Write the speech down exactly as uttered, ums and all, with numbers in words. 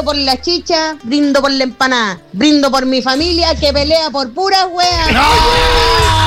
por la chicha, brindo por la empanada, brindo por mi familia que pelea por puras weas. ¡No!